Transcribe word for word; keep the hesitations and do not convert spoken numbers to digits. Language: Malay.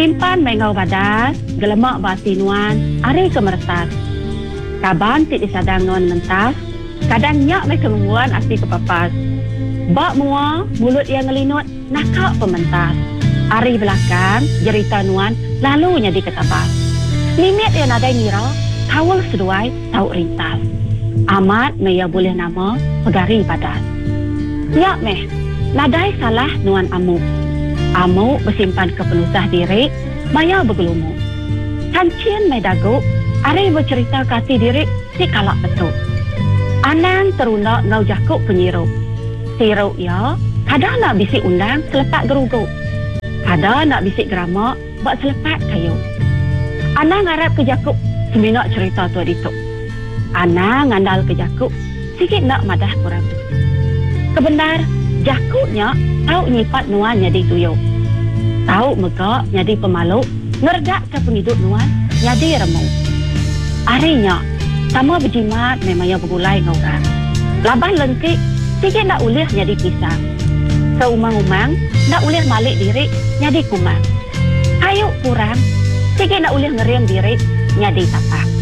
Simpan mengau badas, gelemak bati nuan, ari kemertas. Kaban tik disadang nuan mentas, kadang nyak mai kemungguan asli kepapas. Bak mua, mulut yang ngelinut, nakak pementas. Ari belakang, jerita nuan, lalunya diketabas. Limit yang ada ngira, kawal seduai, tau rintas. Amat maya boleh nama, pegari badas. Ya meh, nadai salah nuan amuk. Amuk bersimpan kepenusah diri, maya bergelumu. Kancian mai daguk, ari bercerita kasih diri, si kalak betul. Anang terunak ngau jakuk penyirup. Sirup ya, kadang nak bisik undang selepak geruguk. Kadang nak bisik geramak, buat selepak kayu. Anang harap ke jakuk, seminak cerita tu adituk. Anang ngandal ke jakuk, sikit nak madah kurang. Kebenar, jakuknya tahu nyipat nuan jadi tuyuk. Tahu megak jadi pemaluk, ngerdak ke penghidup nuan jadi remuk. Arinya, sama berjimat memangnya bergulai ngorang. Laban lengkik, sikit nak ulih jadi pisang. Seumang-umang, nak ulih malik diri jadi kumang. Kayu kurang, sikit nak ulih ngeriam diri jadi tapak.